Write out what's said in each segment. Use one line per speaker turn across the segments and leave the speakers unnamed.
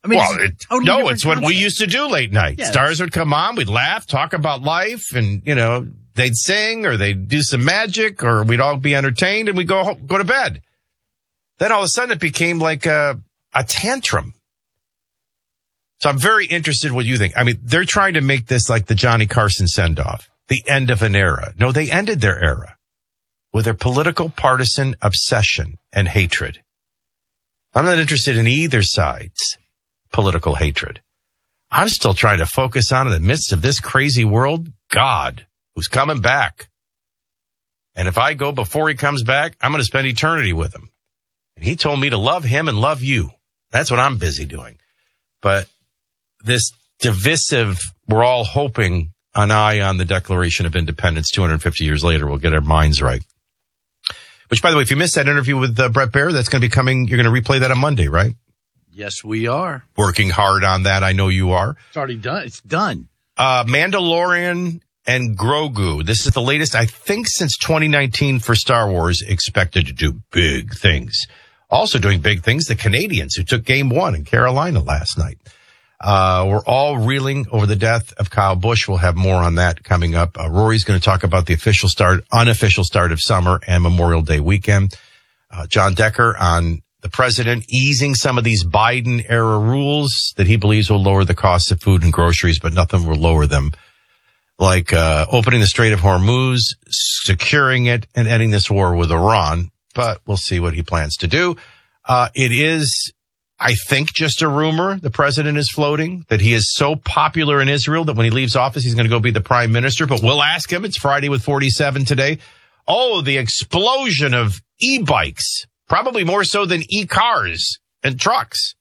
I mean,
it's what we used to do late night. Yeah, stars would come on, we'd laugh, talk about life, and, they'd sing or they'd do some magic or we'd all be entertained and we'd go to bed. Then all of a sudden it became like a tantrum. So I'm very interested in what you think. I mean, they're trying to make this like the Johnny Carson send-off, the end of an era. No, they ended their era with their political partisan obsession and hatred. I'm not interested in either side's political hatred. I'm still trying to focus on, in the midst of this crazy world, God, who's coming back. And if I go before he comes back, I'm going to spend eternity with him. And he told me to love him and love you. That's what I'm busy doing. But this divisive, we're all hoping an eye on the Declaration of Independence 250 years later will get our minds right. Which, by the way, if you missed that interview with Bret Baier, that's going to be coming. You're going to replay that on Monday, right?
Yes, we are.
Working hard on that. I know you are.
It's already done. It's done.
Mandalorian and Grogu. This is the latest, I think, since 2019 for Star Wars, expected to do big things. Also doing big things, the Canadians who took Game 1 in Carolina last night. We're all reeling over the death of Kyle Busch. We'll have more on that coming up. Rory's going to talk about the unofficial start of summer and Memorial Day weekend. John Decker on the president easing some of these Biden-era rules that he believes will lower the cost of food and groceries, but nothing will lower them. Like opening the Strait of Hormuz, securing it, and ending this war with Iran. But we'll see what he plans to do. It is, I think, just a rumor the president is floating, that he is so popular in Israel that when he leaves office, he's going to go be the prime minister. But we'll ask him. It's Friday with 47 today. Oh, the explosion of e-bikes, probably more so than e-cars and trucks.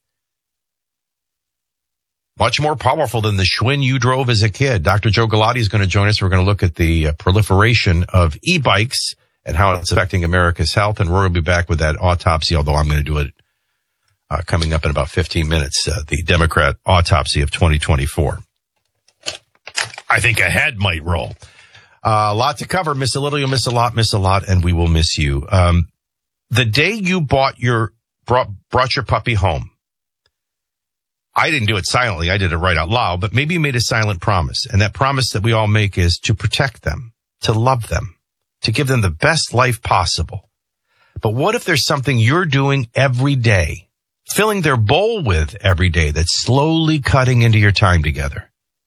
Much more powerful than the Schwinn you drove as a kid. Dr. Joe Galati is going to join us. We're going to look at the proliferation of e-bikes and how it's affecting America's health. And Rory will be back with that autopsy, although I'm going to do it coming up in about 15 minutes, the Democrat autopsy of 2024. I think a head might roll. A lot to cover. Miss a little, you'll miss a lot, and we will miss you. The day you brought your puppy home, I didn't do it silently. I did it right out loud, but maybe you made a silent promise. And that promise that we all make is to protect them, to love them, to give them the best life possible. But what if there's something you're doing every day, filling their bowl with every day, that's slowly cutting into your time together?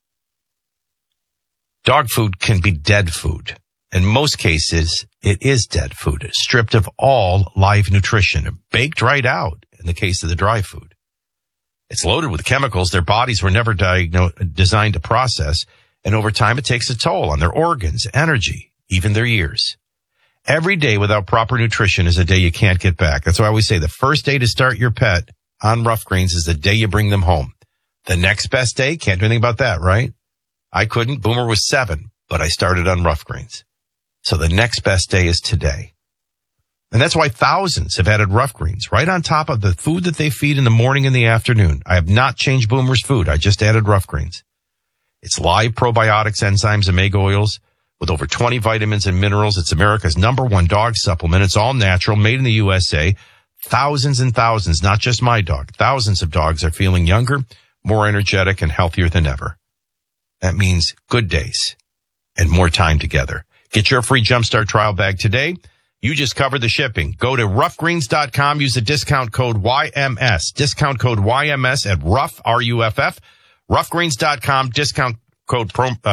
Dog food can be dead food. In most cases, it is dead food, stripped of all live nutrition, baked right out in the case of the dry food. It's loaded with chemicals their bodies were never designed to process, and over time it takes a toll on their organs, energy, even their years. Every day without proper nutrition is a day you can't get back. That's why I always say the first day to start your pet on Rough Greens is the day you bring them home. The next best day, can't do anything about that, right? I couldn't. Boomer was 7, but I started on Rough Greens. So the next best day is today. And that's why thousands have added Rough Greens right on top of the food that they feed in the morning and the afternoon. I have not changed Boomer's food. I just added Rough Greens. It's live probiotics, enzymes, omega oils with over 20 vitamins and minerals. It's America's #1 dog supplement. It's all natural, made in the USA. Thousands and thousands, not just my dog, thousands of dogs are feeling younger, more energetic, and healthier than ever. That means good days and more time together. Get your free Jumpstart trial bag today. You just covered the shipping. Go to roughgreens.com. Use the discount code YMS. Discount code YMS at Rough, R-U-F-F. Roughgreens.com. Discount code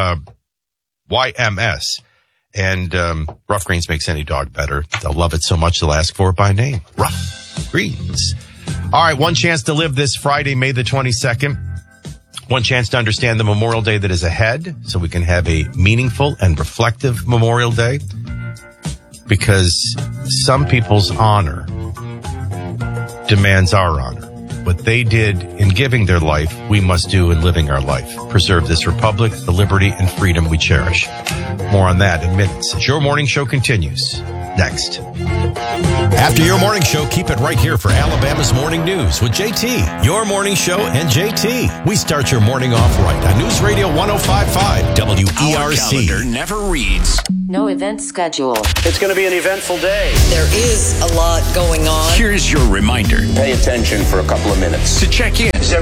YMS. And Rough Greens makes any dog better. They'll love it so much they'll ask for it by name. Rough Greens. All right, one chance to live this Friday, May the 22nd. One chance to understand the Memorial Day that is ahead so we can have a meaningful and reflective Memorial Day. Because some people's honor demands our honor. What they did in giving their life, we must do in living our life. Preserve this republic, the liberty and freedom we cherish. More on that in minutes as your morning show continues. Next.
After your morning show, keep it right here for Alabama's Morning News with JT. Your morning show and JT. We start your morning off right on News Radio 105.5 WERC.
Our calendar never reads.
No event schedule.
It's going to be an eventful day.
There is a lot going on.
Here's your reminder.
Pay attention for a couple of minutes.
To check in.
Is everybody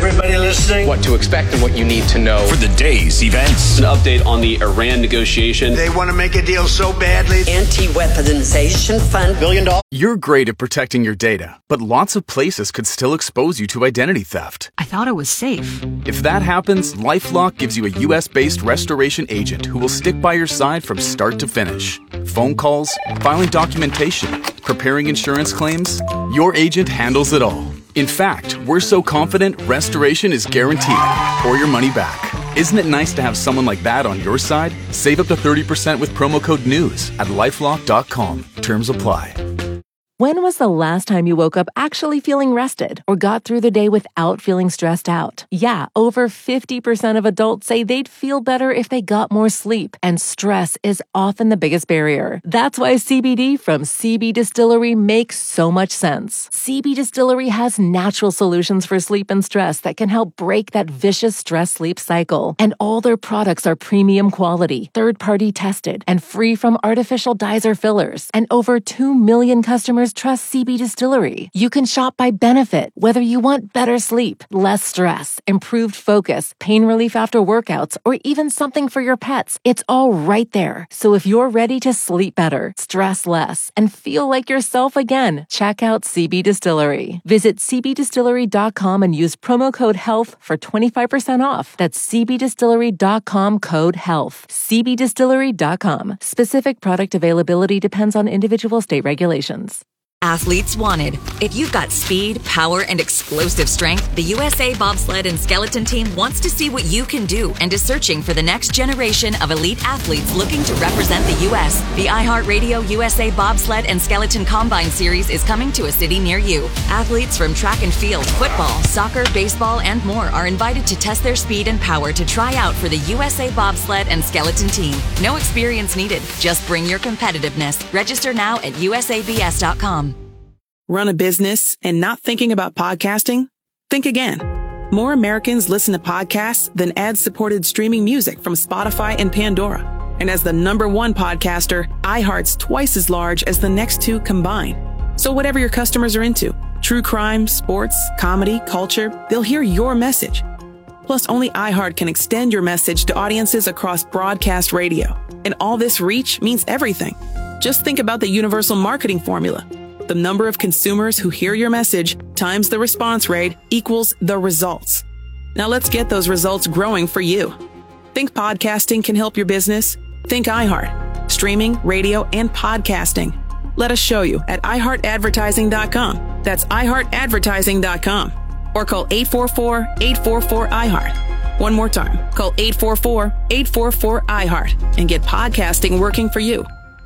listening.
What to expect and what you need to know
for the day's events.
An update on the Iran negotiation.
They want to make a deal so badly.
Anti-weaponization fund.
$1 billion.
You're great at protecting your data, but lots of places could still expose you to identity theft.
I thought it was safe.
If that happens, LifeLock gives you a U.S.-based restoration agent who will stick by your side from start to finish. Phone calls, filing documentation, preparing insurance claims, your agent handles it all. In fact, we're so confident restoration is guaranteed or your money back. Isn't it nice to have someone like that on your side? Save up to 30% with promo code NEWS at LifeLock.com. Terms apply.
When was the last time you woke up actually feeling rested or got through the day without feeling stressed out? Yeah, over 50% of adults say they'd feel better if they got more sleep, and stress is often the biggest barrier. That's why CBD from CB Distillery makes so much sense. CB Distillery has natural solutions for sleep and stress that can help break that vicious stress-sleep cycle. And all their products are premium quality, third-party tested, and free from artificial dyes or fillers. And over 2 million customers trust CB Distillery. You can shop by benefit, whether you want better sleep, less stress, improved focus, pain relief after workouts, or even something for your pets. It's all right there. So if you're ready to sleep better, stress less, and feel like yourself again, check out CB Distillery. Visit cbdistillery.com and use promo code HEALTH for 25% off. That's cbdistillery.com code HEALTH. cbdistillery.com. Specific product availability depends on individual state regulations.
Athletes wanted. If you've got speed, power, and explosive strength, the USA Bobsled and Skeleton Team wants to see what you can do and is searching for the next generation of elite athletes looking to represent the U.S. The iHeartRadio USA Bobsled and Skeleton Combine Series is coming to a city near you. Athletes from track and field, football, soccer, baseball, and more are invited to test their speed and power to try out for the USA Bobsled and Skeleton Team. No experience needed. Just bring your competitiveness. Register now at usabs.com.
Run a business and not thinking about podcasting? Think again. More Americans listen to podcasts than ad-supported streaming music from Spotify and Pandora. And as the #1 podcaster, iHeart's twice as large as the next two combined. So whatever your customers are into, true crime, sports, comedy, culture, they'll hear your message. Plus, only iHeart can extend your message to audiences across broadcast radio. And all this reach means everything. Just think about the universal marketing formula. The number of consumers who hear your message times the response rate equals the results. Now let's get those results growing for you. Think podcasting can help your business? Think iHeart. Streaming, radio, and podcasting. Let us show you at iHeartAdvertising.com. That's iHeartAdvertising.com. Or call 844-844-iHeart. One more time. Call 844-844-iHeart and get podcasting working for you.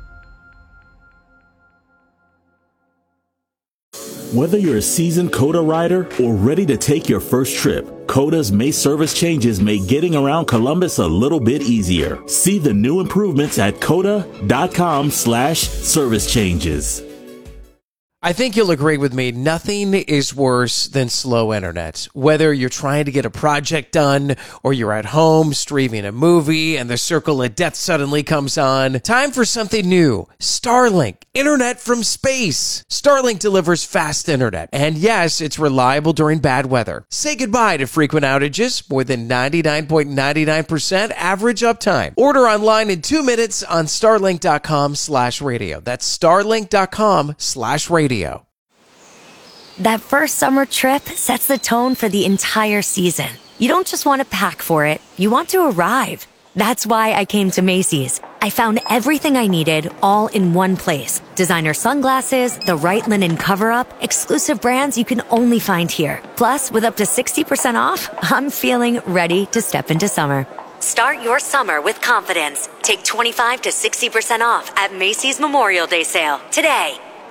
Whether you're a seasoned COTA rider or ready to take your first trip, COTA's May service changes make getting around Columbus a little bit easier. See the new improvements at COTA.com/service changes.
I think you'll agree with me, nothing is worse than slow internet. Whether you're trying to get a project done or you're at home streaming a movie and the circle of death suddenly comes on, time for something new. Starlink, internet from space. Starlink delivers fast internet. And yes, it's reliable during bad weather. Say goodbye to frequent outages, more than 99.99% average uptime. Order online in 2 minutes on starlink.com/radio. That's starlink.com/radio.
That first summer trip sets the tone for the entire season. You don't just want to pack for it, you want to arrive. That's why I came to Macy's. I found everything I needed all in one place. Designer sunglasses, the right linen cover-up, exclusive brands you can only find here. Plus, with up to 60% off, I'm feeling ready to step into summer. Start your summer with confidence. Take 25 to 60% off at Macy's Memorial Day sale today.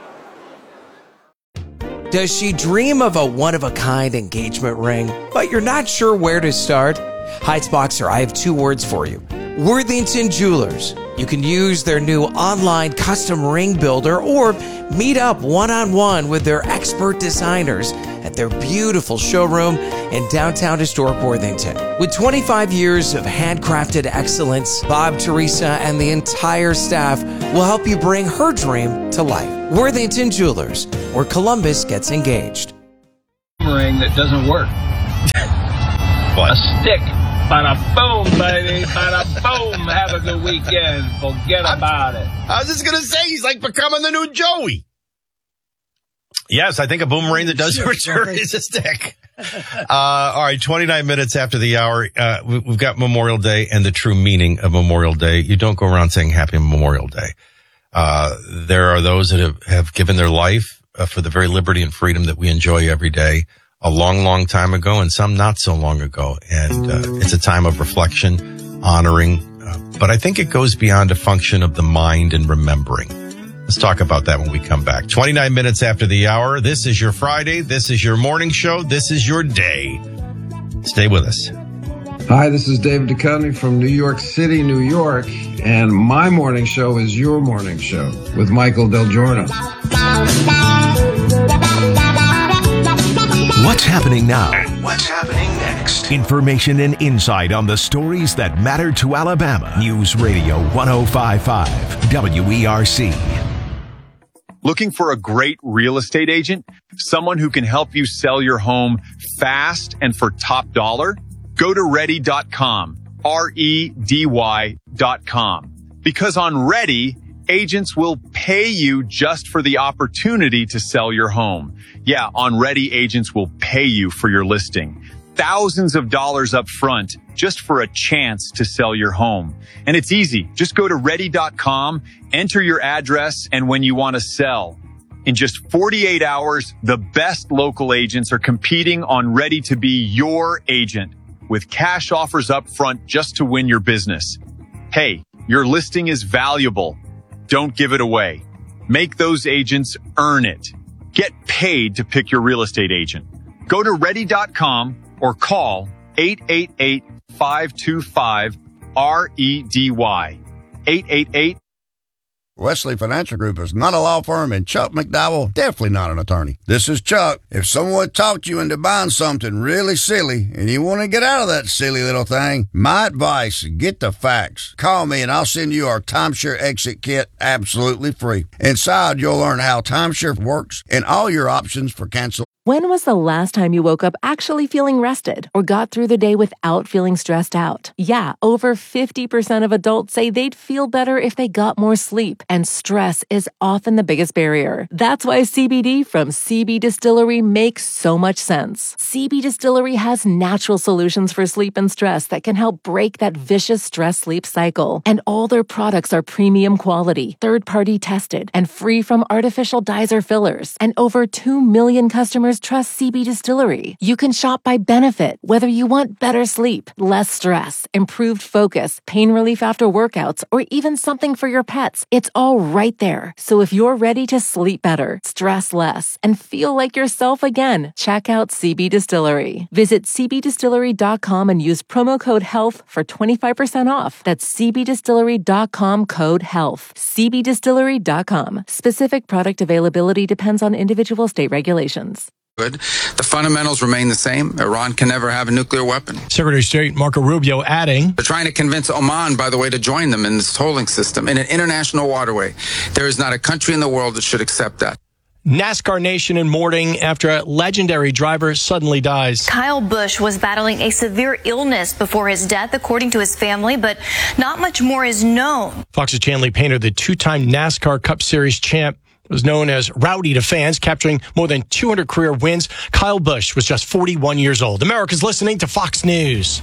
Does she dream of a one-of-a-kind engagement ring, but you're not sure where to start? Heights Boxer, I have 2 words for you. Worthington Jewelers. You can use their new online custom ring builder or meet up one-on-one with their expert designers at their beautiful showroom in downtown historic Worthington. With 25 years of handcrafted excellence, Bob, Teresa, and the entire staff will help you bring her dream to life. Worthington Jewelers, where Columbus gets engaged.
Ring that doesn't work.
what?
A stick. Bada boom, baby. Bada boom. Have a good weekend. Forget about it.
I was just going to say, he's like becoming the new Joey. Yes, I think a boomerang that does return is a stick. All right, 29 minutes after the hour. We've got Memorial Day and the true meaning of Memorial Day. You don't go around saying Happy Memorial Day. There are those that have given their life for the very liberty and freedom that we enjoy every day a long, long time ago, and some not so long ago. And it's a time of reflection, honoring, but I think it goes beyond a function of the mind and remembering. Let's talk about that when we come back. 29 minutes after the hour. This is your Friday. This is your morning show. This is your day. Stay with us.
Hi, this is David Duchovny from New York City, New York, and my morning show is your morning show with Michael Del Giorno.
What's happening now?
And what's happening next?
Information and insight on the stories that matter to Alabama. News Radio 105.5 WERC.
Looking for a great real estate agent? Someone who can help you sell your home fast and for top dollar? Go to Ready.com, REDY.com. Because on Ready, agents will pay you just for the opportunity to sell your home. Yeah, on Ready, agents will pay you for your listing. Thousands of dollars up front just for a chance to sell your home. And it's easy. Just go to Ready.com, enter your address, and when you want to sell. In just 48 hours, the best local agents are competing on Ready to be your agent with cash offers up front just to win your business. Hey, your listing is valuable. Don't give it away. Make those agents earn it. Get paid to pick your real estate agent. Go to Ready.com or call 888-525-REDY. 888.
Wesley Financial Group is not a law firm, and Chuck McDowell definitely not an attorney. This is Chuck. If someone talked you into buying something really silly and you want to get out of that silly little thing, my advice, get the facts. Call me and I'll send you our timeshare exit kit absolutely free. Inside, you'll learn how timeshare works and all your options for cancel.
When was the last time you woke up actually feeling rested or got through the day without feeling stressed out? Yeah, over 50% of adults say they'd feel better if they got more sleep, and stress is often the biggest barrier. That's why CBD from CB Distillery makes so much sense. CB Distillery has natural solutions for sleep and stress that can help break that vicious stress-sleep cycle. And all their products are premium quality, third-party tested, and free from artificial dyes or fillers. And over 2 million customers trust CB Distillery. You can shop by benefit, whether you want better sleep, less stress, improved focus, pain relief after workouts, or even something for your pets. It's all right there. So if you're ready to sleep better, stress less, and feel like yourself again, check out CB Distillery. Visit cbdistillery.com and use promo code HEALTH for 25% off. That's cbdistillery.com, code HEALTH. cbdistillery.com. Specific product availability depends on individual state regulations.
The fundamentals remain the same. Iran can never have a nuclear weapon.
Secretary of State Marco Rubio adding,
they're trying to convince Oman, by the way, to join them in this tolling system in an international waterway. There is not a country in the world that should accept that.
NASCAR Nation in mourning after a legendary driver suddenly dies.
Kyle Busch was battling a severe illness before his death, according to his family, but not much more is known.
Fox's Chanley Painter, the two-time NASCAR Cup Series champ, was known as Rowdy to fans, capturing more than 200 career wins. Kyle Busch was just 41 years old. America's listening to Fox News.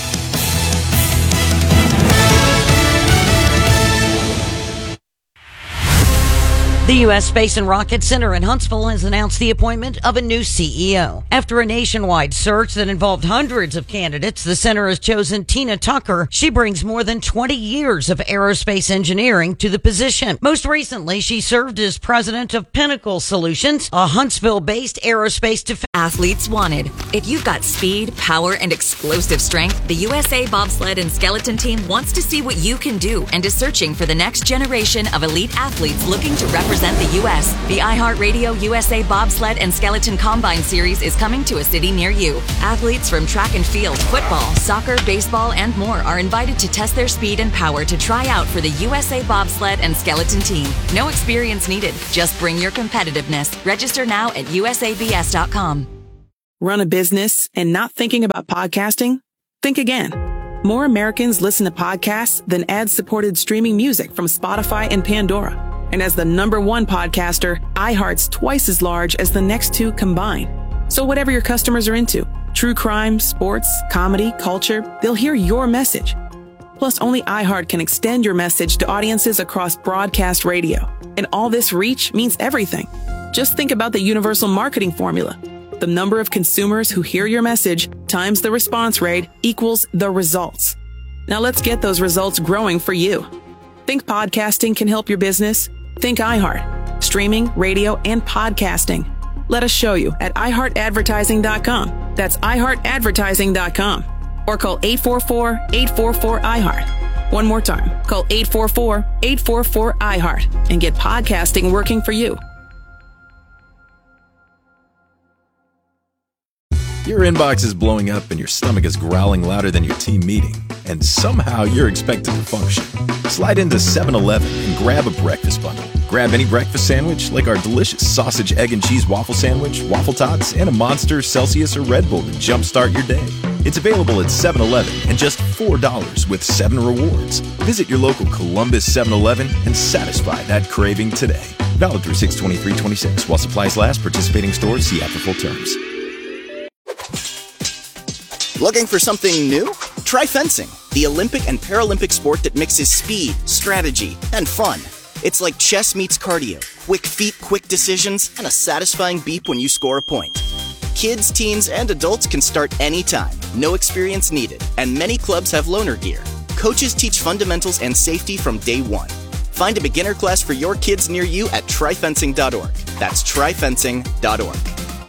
The U.S. Space and Rocket Center in Huntsville has announced the appointment of a new CEO. After a nationwide search that involved hundreds of candidates, the center has chosen Tina Tucker. She brings more than 20 years of aerospace engineering to the position. Most recently, she served as president of Pinnacle Solutions, a Huntsville-based aerospace defense.
Athletes wanted. If you've got speed, power, and explosive strength, the USA Bobsled and Skeleton Team wants to see what you can do and is searching for the next generation of elite athletes looking to represent the U.S. The iHeartRadio USA Bobsled and Skeleton Combine Series is coming to a city near you. Athletes from track and field, football, soccer, baseball, and more are invited to test their speed and power to try out for the USA Bobsled and Skeleton Team. No experience needed. Just bring your competitiveness. Register now at usabs.com.
Run a business and not thinking about podcasting? Think again. More Americans listen to podcasts than ad-supported streaming music from Spotify and Pandora. And as the #1 podcaster, iHeart's twice as large as the next two combined. So whatever your customers are into, true crime, sports, comedy, culture, they'll hear your message. Plus, only iHeart can extend your message to audiences across broadcast radio. And all this reach means everything. Just think about the universal marketing formula. The number of consumers who hear your message times the response rate equals the results. Now let's get those results growing for you. Think podcasting can help your business? Think iHeart. Streaming, radio, and podcasting. Let us show you at iHeartAdvertising.com. That's iHeartAdvertising.com. Or call 844-844-iHeart. One more time. Call 844-844-iHeart and get podcasting working for you.
Your inbox is blowing up and your stomach is growling louder than your team meeting, and somehow you're expected to function. Slide into 7-Eleven and grab a breakfast bundle. Grab any breakfast sandwich like our delicious sausage, egg, and cheese waffle sandwich, waffle tots, and a Monster, Celsius, or Red Bull to jumpstart your day. It's available at 7-Eleven and just $4 with 7 rewards. Visit your local Columbus 7-Eleven and satisfy that craving today. Valid through 6/23/26 while supplies last. Participating stores see app for full terms.
Looking for something new? Try fencing, the Olympic and Paralympic sport that mixes speed, strategy, and fun. It's like chess meets cardio, quick feet, quick decisions, and a satisfying beep when you score a point. Kids, teens, and adults can start anytime, no experience needed, and many clubs have loaner gear. Coaches teach fundamentals and safety from day one. Find a beginner class for your kids near you at tryfencing.org. That's tryfencing.org.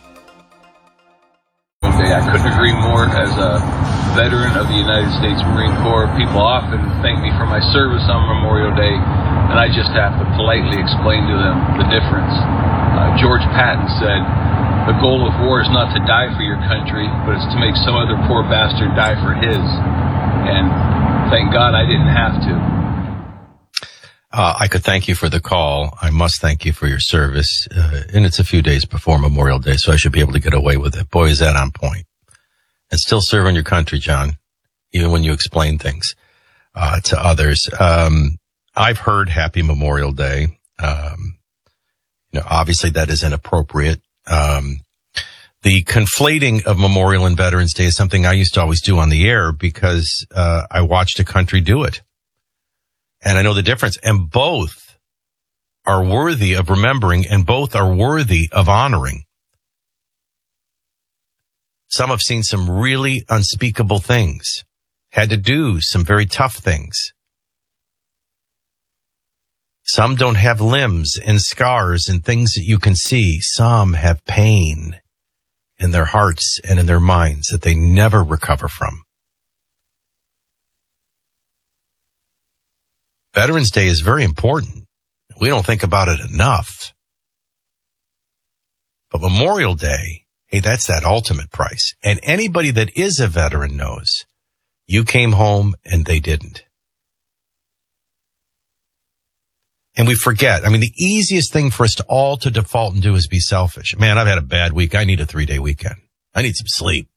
I couldn't agree more. As a veteran of the United States Marine Corps, people often thank me for my service on Memorial Day, and I just have to politely explain to them the difference. George Patton said, "The goal of war is not to die for your country, but it's to make some other poor bastard die for his." And thank God I didn't have to.
I could thank you for the call. I must thank you for your service. And it's a few days before Memorial Day, so I should be able to get away with it. Boy, is that on point. And still serving your country, John, even when you explain things to others. I've heard Happy Memorial Day. Obviously that is inappropriate. The conflating of Memorial and Veterans Day is something I used to always do on the air because I watched a country do it. And I know the difference. And both are worthy of remembering and both are worthy of honoring. Some have seen some really unspeakable things, had to do some very tough things. Some don't have limbs and scars and things that you can see. Some have pain in their hearts and in their minds that they never recover from. Veterans Day is very important. We don't think about it enough. But Memorial Day, hey, that's that ultimate price. And anybody that is a veteran knows you came home and they didn't. And we forget. I mean, the easiest thing for us to all to default and do is be selfish. Man, I've had a bad week. I need a 3-day weekend. I need some sleep.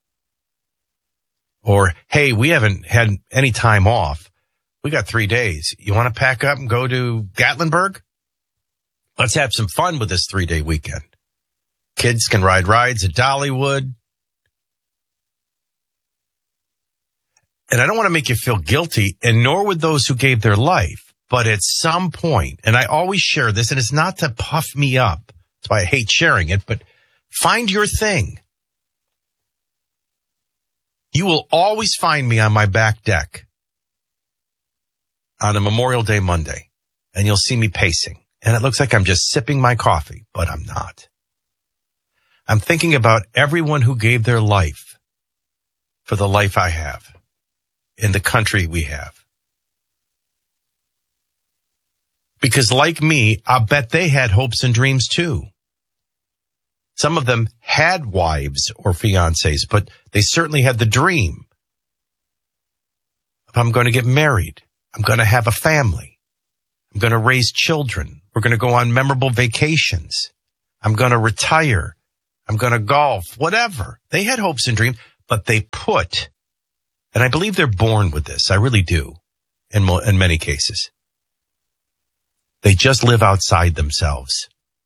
Or, hey, we haven't had any time off. We got 3 days. You want to pack up and go to Gatlinburg? Let's have some fun with this 3-day weekend. Kids can ride rides at Dollywood. And I don't want to make you feel guilty, and nor would those who gave their life. But at some point, and I always share this, and it's not to puff me up. That's why I hate sharing it, but find your thing. You will always find me on my back deck on a Memorial Day Monday, and you'll see me pacing. And it looks like I'm just sipping my coffee, but I'm not. I'm thinking about everyone who gave their life for the life I have, in the country we have. Because like me, I'll bet they had hopes and dreams too. Some of them had wives or fiancés, but they certainly had the dream. I'm going to get married. I'm going to have a family. I'm going to raise children. We're going to go on memorable vacations. I'm going to retire. I'm going to golf, whatever. They had hopes and dreams, but they put And I believe they're born with this. I really do. In many cases. They just live outside themselves.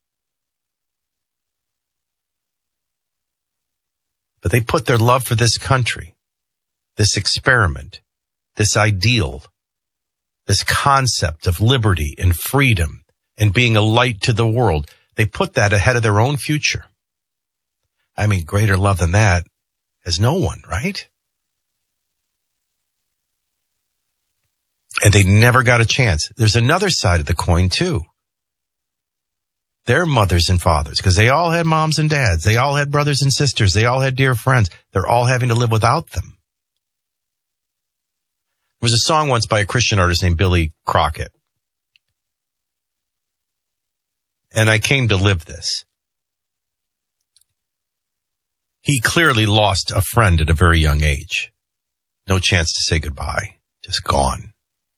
But they put their love for this country, this experiment, this ideal, this concept of liberty and freedom and being a light to the world. They put that ahead of their own future. I mean, greater love than that has no one, right? And they never got a chance. There's another side of the coin, too. Their mothers and fathers, because they all had moms and dads. They all had brothers and sisters. They all had dear friends. They're all having to live without them. There was a song once by a Christian artist named Billy Crockett. And I came to live this. He clearly lost a friend at a very young age. No chance to say goodbye. Just gone.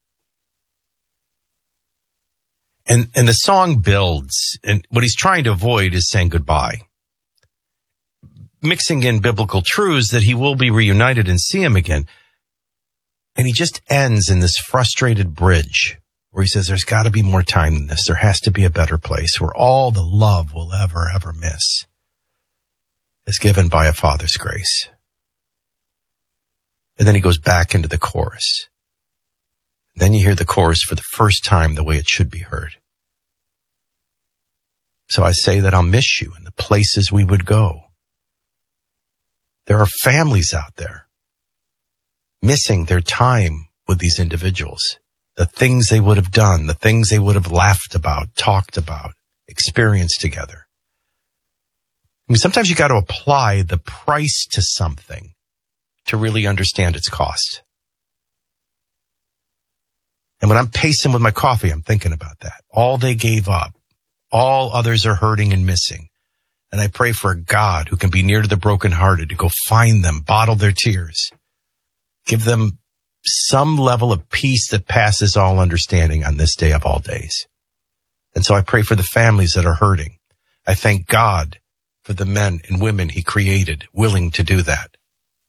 And the song builds, and what he's trying to avoid is saying goodbye. Mixing in biblical truths that he will be reunited and see him again. And he just ends in this frustrated bridge where he says, there's got to be more time than this. There has to be a better place where all the love we'll ever miss is given by a Father's grace. And then he goes back into the chorus. Then you hear the chorus for the first time the way it should be heard. So I say that I'll miss you in the places we would go. There are families out there missing their time with these individuals, the things they would have done, the things they would have laughed about, talked about, experienced together. I mean, sometimes you got to apply the price to something to really understand its cost. And when I'm pacing with my coffee, I'm thinking about that. All they gave up. All others are hurting and missing. And I pray for a God who can be near to the brokenhearted to go find them, bottle their tears, give them some level of peace that passes all understanding on this day of all days. And so I pray for the families that are hurting. I thank God for the men and women he created willing to do that.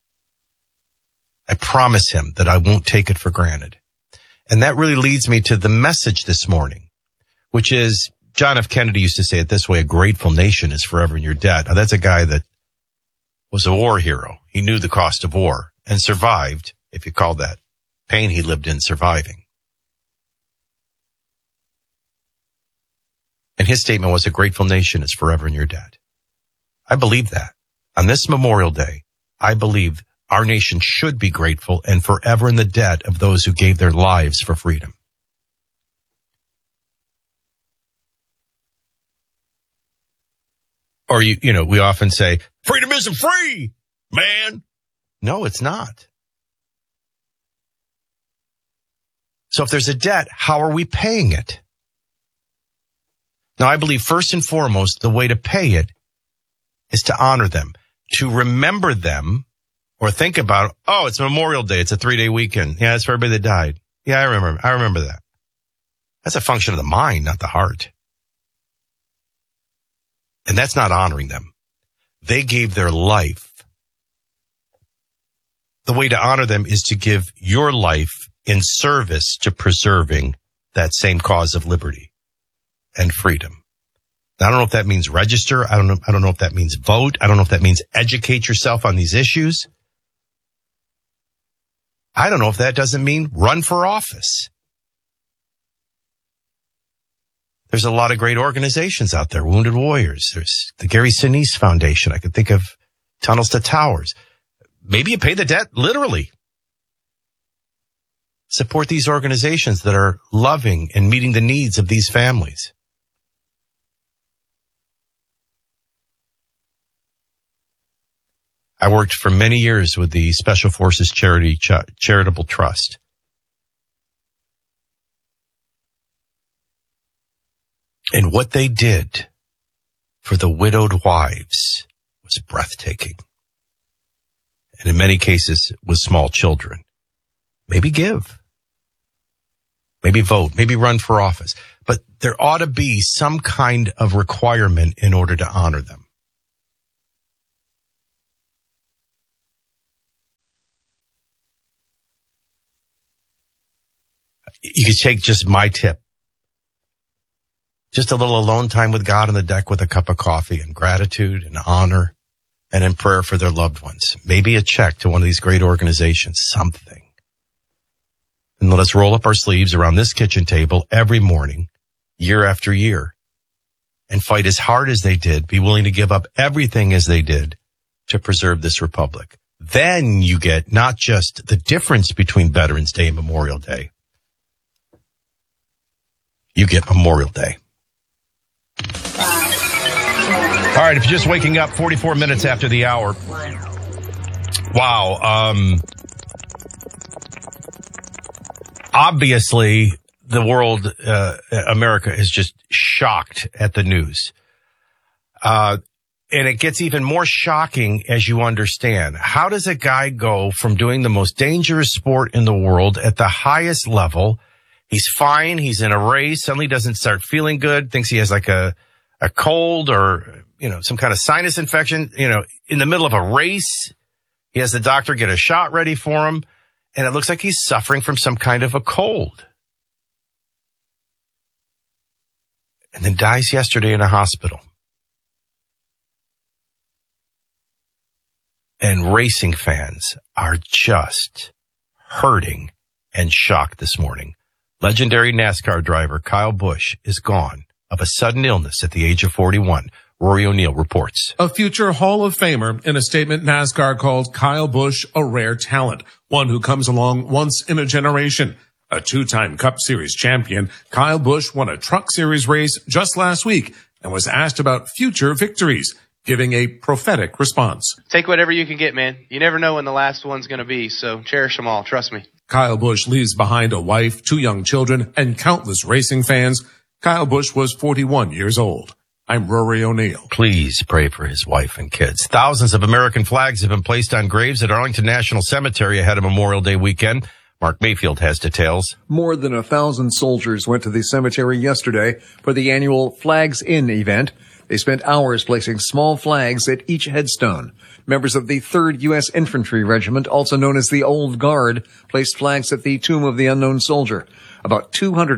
I promise him that I won't take it for granted. And that really leads me to the message this morning, which is, John F. Kennedy used to say it this way, a grateful nation is forever in your debt. Now, that's a guy that was a war hero. He knew the cost of war and survived, if you call that pain he lived in surviving. And his statement was, a grateful nation is forever in your debt. I believe that. On this Memorial Day, I believe our nation should be grateful and forever in the debt of those who gave their lives for freedom. Or, you know, we often say, freedom isn't free, man. No, it's not. So if there's a debt, how are we paying it? Now, I believe first and foremost, the way to pay it is to honor them, to remember them, or think about, oh, it's Memorial Day. It's a 3-day weekend. Yeah, it's for everybody that died. Yeah, I remember that. That's a function of the mind, not the heart. And that's not honoring them. They gave their life. The way to honor them is to give your life in service to preserving that same cause of liberty and freedom. Now, I don't know if that means register. I don't know if that means vote. I don't know if that means educate yourself on these issues. I don't know if that doesn't mean run for office. There's a lot of great organizations out there, Wounded Warriors. There's the Gary Sinise Foundation. I could think of Tunnels to Towers. Maybe you pay the debt literally. Support these organizations that are loving and meeting the needs of these families. I worked for many years with the Special Forces Charitable Trust. And what they did for the widowed wives was breathtaking. And in many cases, with small children. Maybe give. Maybe vote. Maybe run for office. But there ought to be some kind of requirement in order to honor them. You could take just my tip. Just a little alone time with God on the deck with a cup of coffee and gratitude and honor and in prayer for their loved ones. Maybe a check to one of these great organizations, something. And let us roll up our sleeves around this kitchen table every morning, year after year, and fight as hard as they did, be willing to give up everything as they did to preserve this republic. Then you get not just the difference between Veterans Day and Memorial Day. You get Memorial Day. All right, if you're just waking up 44 minutes after the hour. Wow. Obviously, the world, America is just shocked at the news. And it gets even more shocking as you understand. How does a guy go from doing the most dangerous sport in the world at the highest level? He's fine. He's in a race. Suddenly doesn't start feeling good. Thinks he has like a cold or, some kind of sinus infection, in the middle of a race. He has the doctor get a shot ready for him. And it looks like he's suffering from some kind of a cold. And then dies yesterday in a hospital. And racing fans are just hurting and shocked this morning. Legendary NASCAR driver Kyle Busch is gone of a sudden illness at the age of 41. Rory O'Neill reports.
A future Hall of Famer. In a statement, NASCAR called Kyle Busch a rare talent, one who comes along once in a generation. A two-time Cup Series champion, Kyle Busch won a Truck Series race just last week and was asked about future victories, giving a prophetic response.
Take whatever you can get, man. You never know when the last one's going to be, so cherish them all. Trust me.
Kyle Busch leaves behind a wife, 2 young children, and countless racing fans. Kyle Busch was 41 years old. I'm Rory O'Neill.
Please pray for his wife and kids. Thousands of American flags have been placed on graves at Arlington National Cemetery ahead of Memorial Day weekend. Mark Mayfield has details.
More than 1,000 soldiers went to the cemetery yesterday for the annual Flags In event. They spent hours placing small flags at each headstone. Members of the 3rd U.S. Infantry Regiment, also known as the Old Guard, placed flags at the Tomb of the Unknown Soldier. About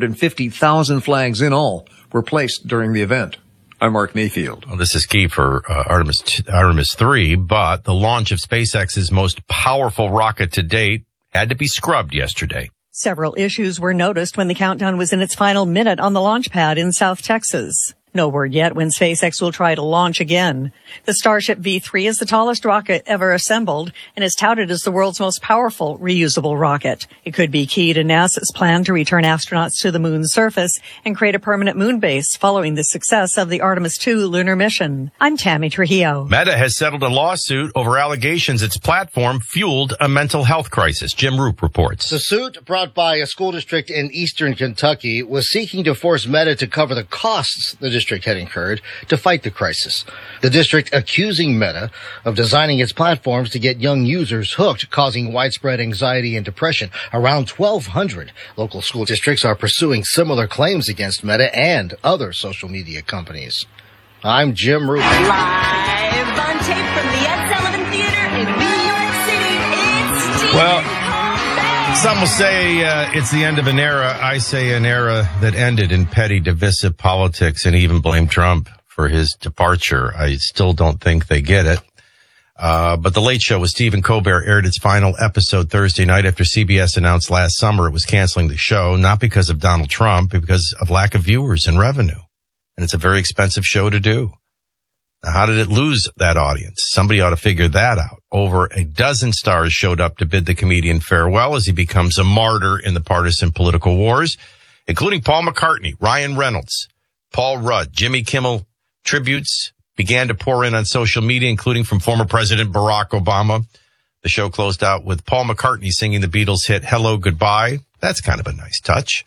250,000 flags in all were placed during the event. I'm Mark Mayfield.
Well, this is key for Artemis 3, but the launch of SpaceX's most powerful rocket to date had to be scrubbed yesterday.
Several issues were noticed when the countdown was in its final minute on the launch pad in South Texas. No word yet when SpaceX will try to launch again. The Starship V3 is the tallest rocket ever assembled and is touted as the world's most powerful reusable rocket. It could be key to NASA's plan to return astronauts to the moon's surface and create a permanent moon base following the success of the Artemis II lunar mission. I'm Tammy Trujillo.
Meta has settled a lawsuit over allegations its platform fueled a mental health crisis. Jim Roop reports.
The suit, brought by a school district in eastern Kentucky, was seeking to force Meta to cover the costs the district had incurred to fight the crisis. The district accusing Meta of designing its platforms to get young users hooked, causing widespread anxiety and depression. Around 1,200 local school districts are pursuing similar claims against Meta and other social media companies. I'm Jim Roop.
Live on tape from the Ed Sullivan Theater in New York City, it's Steve.
Well, some will say it's the end of an era. I say an era that ended in petty, divisive politics, and even blame Trump for his departure. I still don't think they get it. But The Late Show with Stephen Colbert aired its final episode Thursday night after CBS announced last summer it was canceling the show, not because of Donald Trump, but because of lack of viewers and revenue. And it's a very expensive show to do. Now, how did it lose that audience? Somebody ought to figure that out. Over a dozen stars showed up to bid the comedian farewell as he becomes a martyr in the partisan political wars, including Paul McCartney, Ryan Reynolds, Paul Rudd. Jimmy Kimmel tributes began to pour in on social media, including from former President Barack Obama. The show closed out with Paul McCartney singing the Beatles hit Hello, Goodbye. That's kind of a nice touch.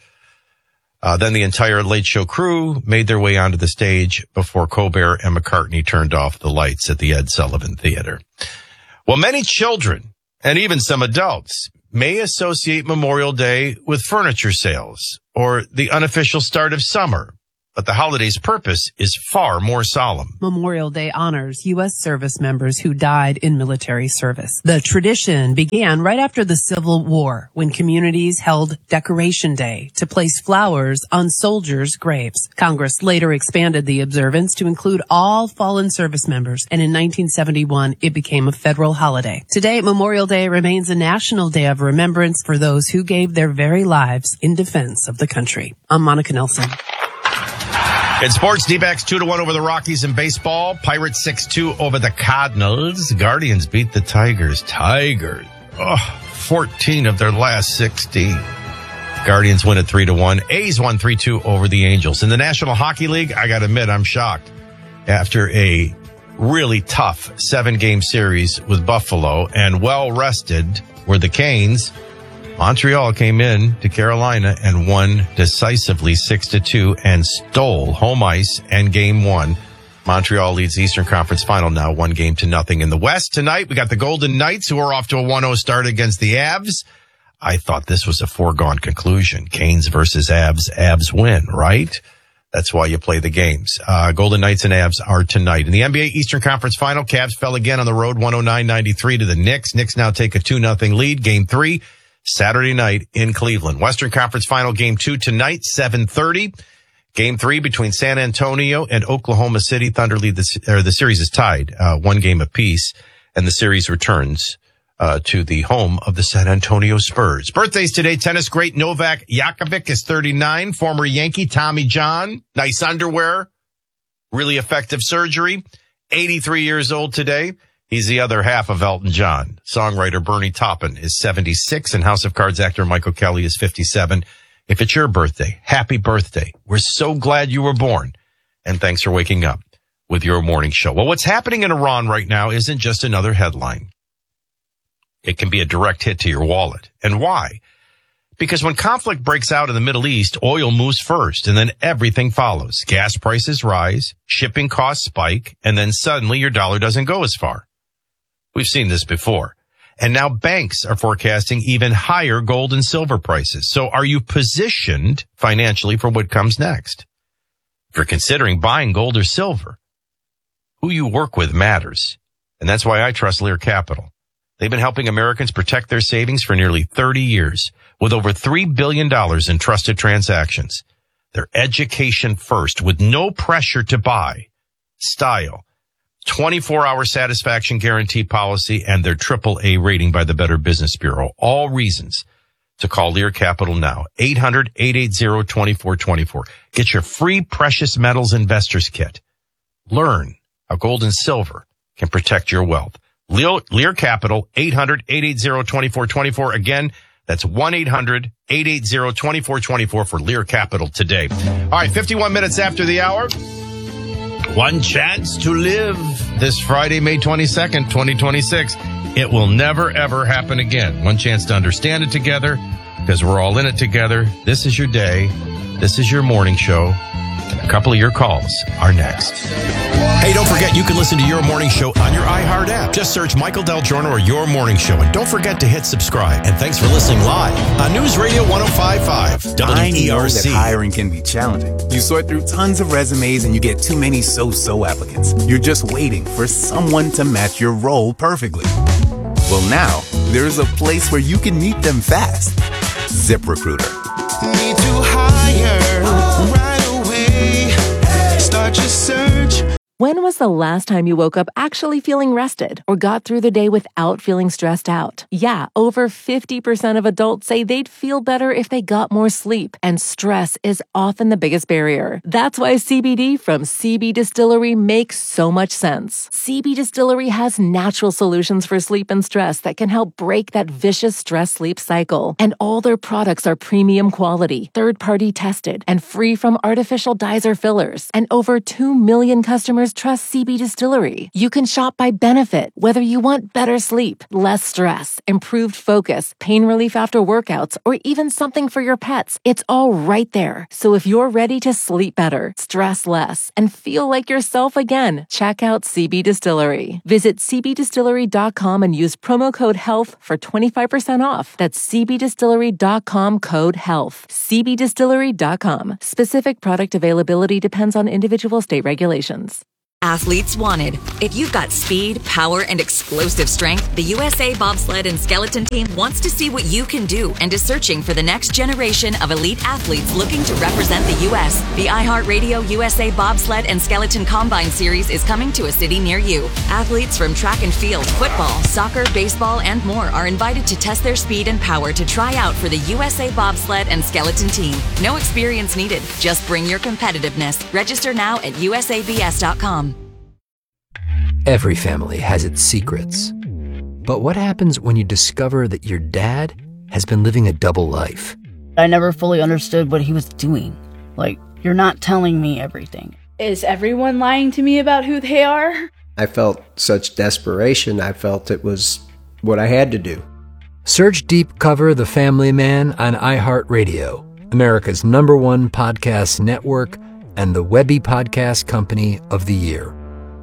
Then the entire Late Show crew made their way onto the stage before Colbert and McCartney turned off the lights at the Ed Sullivan Theater. Well, many children and even some adults may associate Memorial Day with furniture sales or the unofficial start of summer. but the holiday's purpose is far more solemn.
Memorial Day honors U.S. service members who died in military service. The tradition began right after the Civil War, when communities held Decoration Day to place flowers on soldiers' graves. Congress later expanded the observance to include all fallen service members, and in 1971, it became a federal holiday. Today, Memorial Day remains a national day of remembrance for those who gave their very lives in defense of the country. I'm Monica Nelson.
In sports, D-backs 2-1 over the Rockies in baseball. Pirates 6-2 over the Cardinals. Guardians beat the Tigers. 14 of their last 16. Guardians win at 3-1. A's won 3-2 over the Angels. In the National Hockey League, I gotta admit, I'm shocked. After a really tough 7-game series with Buffalo and well-rested were the Canes, Montreal came in to Carolina and won decisively 6-2 and stole home ice and game 1. Montreal leads the Eastern Conference Final now 1-0. In the West tonight, we got the Golden Knights, who are off to a 1-0 start against the Avs. I thought this was a foregone conclusion. Canes versus Avs. Avs win, right? That's why you play the games. Golden Knights and Avs are tonight. In the NBA Eastern Conference Final, Cavs fell again on the road 109-93 to the Knicks. Knicks now take a 2-0 lead. Game 3. Saturday night in Cleveland. Western Conference Final Game 2 tonight, 7:30. Game 3 between San Antonio and Oklahoma City. Thunder lead the series is tied, 1 game apiece, and the series returns to the home of the San Antonio Spurs. Birthdays today, tennis great Novak Djokovic is 39. Former Yankee Tommy John, nice underwear, really effective surgery, 83 years old today. He's the other half of Elton John. Songwriter Bernie Taupin is 76, and House of Cards actor Michael Kelly is 57. If it's your birthday, happy birthday. We're so glad you were born, and thanks for waking up with your morning show. Well, what's happening in Iran right now isn't just another headline. It can be a direct hit to your wallet. And why? Because when conflict breaks out in the Middle East, oil moves first, and then everything follows. Gas prices rise, shipping costs spike, and then suddenly your dollar doesn't go as far. We've seen this before. And now banks are forecasting even higher gold and silver prices. So are you positioned financially for what comes next? If you're considering buying gold or silver, who you work with matters. And that's why I trust Lear Capital. They've been helping Americans protect their savings for nearly 30 years with over $3 billion in trusted transactions. They're education first with no pressure to buy, style, 24-hour satisfaction guarantee policy, and their AAA rating by the Better Business Bureau. All reasons to call Lear Capital now. 800-880-2424. Get your free precious metals investors kit. Learn how gold and silver can protect your wealth. Lear Capital, 800-880-2424. Again, that's 1-800-880-2424 for Lear Capital today. All right, 51 minutes after the hour. One chance to live this Friday, May 22nd, 2026. It will never, ever happen again. One chance to understand it together because we're all in it together. This is your day. This is your morning show. And a couple of your calls are next.
Hey, don't forget, you can listen to Your Morning Show on your iHeart app. Just search Michael Del Giorno or Your Morning Show. And don't forget to hit subscribe. And thanks for listening live on News Radio 105.5 WERC.
I know that hiring can be challenging. You sort through tons of resumes and you get too many so-so applicants. You're just waiting for someone to match your role perfectly. Well, now, there's a place where you can meet them fast. ZipRecruiter.
Need to hire right away. Start your search.
When was the last time you woke up actually feeling rested or got through the day without feeling stressed out? Yeah, over 50% of adults say they'd feel better if they got more sleep, and stress is often the biggest barrier. That's why CBD from CB Distillery makes so much sense. CB Distillery has natural solutions for sleep and stress that can help break that vicious stress-sleep cycle. And all their products are premium quality, third-party tested, and free from artificial dyes or fillers. And over 2 million customers customers trust CB Distillery. You can shop by benefit, whether you want better sleep, less stress, improved focus, pain relief after workouts, or even something for your pets. It's all right there. So if you're ready to sleep better, stress less, and feel like yourself again, check out CB Distillery. Visit cbdistillery.com and use promo code HEALTH for 25% off. That's cbdistillery.com, code HEALTH. cbdistillery.com. Specific product availability depends on individual state regulations.
Athletes wanted. If you've got speed, power, and explosive strength, the USA Bobsled and Skeleton Team wants to see what you can do and is searching for the next generation of elite athletes looking to represent the U.S. The iHeartRadio USA Bobsled and Skeleton Combine Series is coming to a city near you. Athletes from track and field, football, soccer, baseball, and more are invited to test their speed and power to try out for the USA Bobsled and Skeleton Team. No experience needed. Just bring your competitiveness. Register now at usabs.com.
Every family has its secrets. But what happens when you discover that your dad has been living a double life?
I never fully understood what he was doing. Like, you're not telling me everything.
Is everyone lying to me about who they are?
I felt such desperation. I felt it was what I had to do.
Search Deep Cover The Family Man on iHeartRadio, America's #1 podcast network and the Webby Podcast Company of the Year.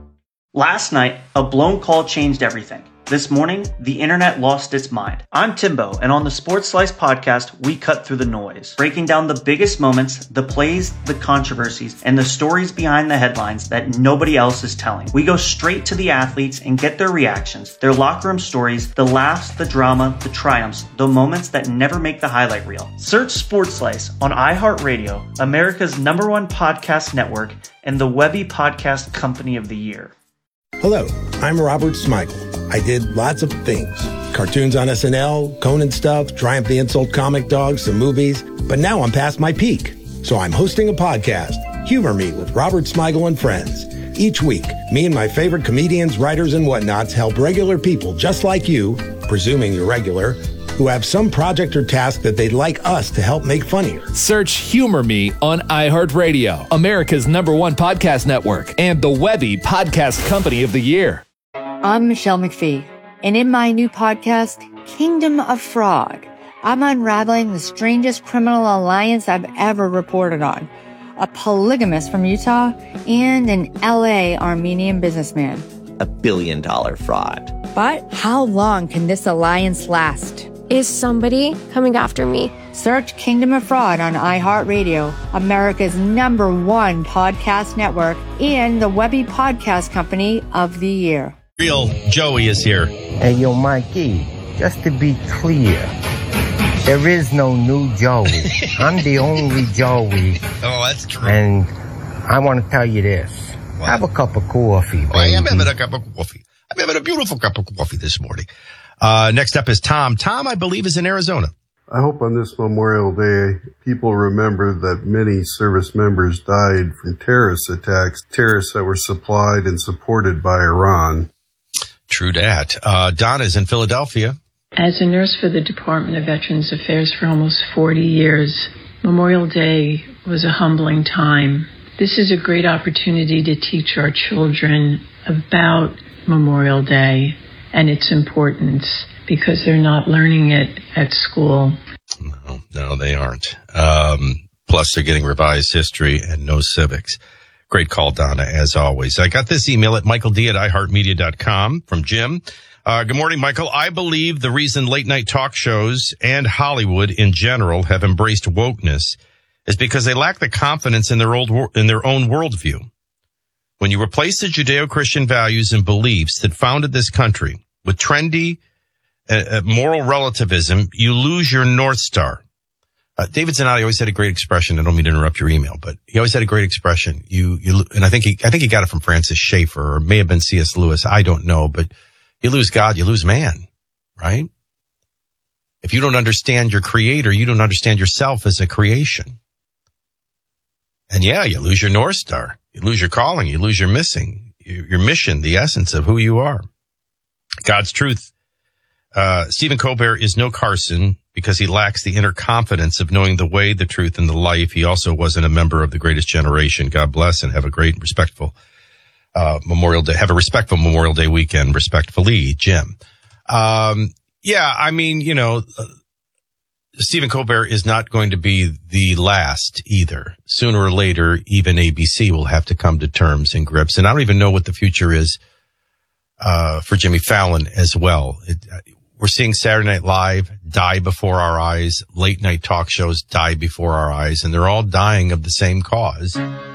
Last night, a blown call changed everything. This morning, the internet lost its mind. I'm Timbo, and on the Sports Slice podcast, we cut through the noise, breaking down the biggest moments, the plays, the controversies, and the stories behind the headlines that nobody else is telling. We go straight to the athletes and get their reactions, their locker room stories, the laughs, the drama, the triumphs, the moments that never make the highlight reel. Search Sports Slice on iHeartRadio, America's #1 podcast network, and the Webby Podcast Company of the Year.
Hello, I'm Robert Smigel. I did lots of things. Cartoons on SNL, Conan stuff, Triumph the Insult Comic Dogs, some movies. But now I'm past my peak. So I'm hosting a podcast, Humor Me with Robert Smigel and Friends. Each week, me and my favorite comedians, writers, and whatnots help regular people just like you, presuming you're regular, who have some project or task that they'd like us to help make funnier.
Search Humor Me on iHeartRadio, America's #1 podcast network, and the Webby Podcast Company of the Year.
I'm Michelle McPhee, and in my new podcast, Kingdom of Fraud, I'm unraveling the strangest criminal alliance I've ever reported on. A polygamist from Utah and an LA Armenian businessman.
$1 billion fraud.
But how long can this alliance last?
Is somebody coming after me?
Search Kingdom of Fraud on iHeartRadio, America's #1 podcast network, and the Webby Podcast Company of the Year.
Real Joey is here.
Hey, yo, Mikey, just to be clear, there is no new Joey. I'm the only Joey.
Oh, that's true.
And I want to tell you this. What? Have a cup of coffee, baby.
Oh, I am having a cup of coffee. I'm having a beautiful cup of coffee this morning. Next up is Tom. Tom, I believe, is in Arizona.
I hope on this Memorial Day, people remember that many service members died from terrorist attacks, terrorists that were supplied and supported by Iran.
True that. Donna is in Philadelphia.
As a nurse for the Department of Veterans Affairs for almost 40 years, Memorial Day was a humbling time. This is a great opportunity to teach our children about Memorial Day and its importance, because they're not learning it at school.
No, they aren't. Plus, they're getting revised history and no civics. Great call, Donna, as always. I got this email at michaeld@iheartmedia.com from Jim. Good morning, Michael. I believe the reason late night talk shows and Hollywood in general have embraced wokeness is because they lack the confidence in their own worldview. When you replace the Judeo-Christian values and beliefs that founded this country with trendy moral relativism, you lose your North Star. David Zanotti always had a great expression. I don't mean to interrupt your email, but he always had a great expression. And I think he got it from Francis Schaeffer, or it may have been C.S. Lewis. I don't know, but you lose God, you lose man, right? If you don't understand your creator, you don't understand yourself as a creation. And yeah, you lose your North Star. You lose your calling. You lose your mission, the essence of who you are. God's truth. Stephen Colbert is no Carson because he lacks the inner confidence of knowing the way, the truth, and the life. He also wasn't a member of the greatest generation. God bless and have a great, respectful Memorial Day, have a respectful Memorial Day weekend, respectfully, Jim. Yeah, I mean, you know, Stephen Colbert is not going to be the last either. Sooner or later, even ABC will have to come to terms and grips. And I don't even know what the future is for Jimmy Fallon as well. We're seeing Saturday Night Live die before our eyes. Late night talk shows die before our eyes. And they're all dying of the same cause,